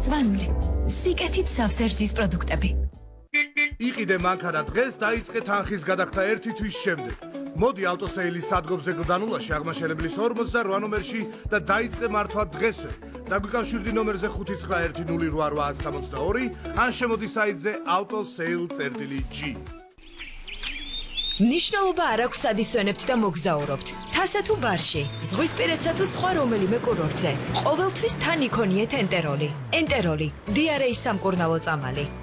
მწვანული, სიკეთით სავსერძის პროდუქტები. იყიდე მანქანა დღეს დაიწყე თანხის გადახდა 1 თვის შემდეგ. მოდი ავტოსეილის სადგომზე გლდანულაში აღმაშენებლის 48 ნომერში და დაიწყე მართვა დღესვე. დაგვიკავშირდი ნომერზე 5908862 ან შემოდი საიტზე autosale.g. ნიშნულობა არ აქვს სადისვენებთ და მოგზაურობთ. თასა თუ ბარში, ზღვისპირეთსა თუ სხვა რომელიმე კურორტზე. ყოველთვის თან იქონიეთ ენტეროლი. ენტეროლი, დიარეის სამკურნალო წამალი.